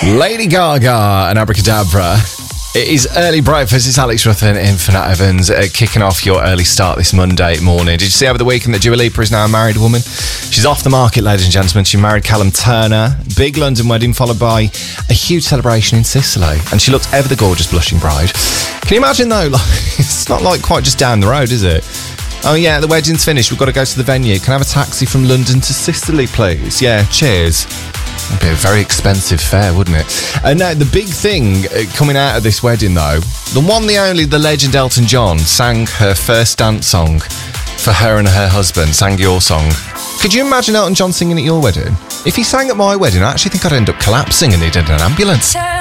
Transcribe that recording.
Lady Gaga and Abracadabra. It is early breakfast. It's Alex Ruffin in for Nat Evans, kicking off your early start this Monday morning. Did you see over the weekend that Dua Lipa is now a married woman? She's off the market, ladies and gentlemen. She married Callum Turner. Big London wedding followed by a huge celebration in Sicily. And she looked ever the gorgeous blushing bride. Can you imagine though, like, it's not like quite just down the road, is it? Oh yeah, the wedding's finished. We've got to go to the venue. Can I have a taxi from London to Sicily, please? Yeah, cheers. It'd be a very expensive fare, wouldn't it? And now, the big thing coming out of this wedding, though, the one, the only, the legend Elton John sang her first dance song for her and her husband, sang your song. Could you imagine Elton John singing at your wedding? If he sang at my wedding, I actually think I'd end up collapsing and needing an ambulance.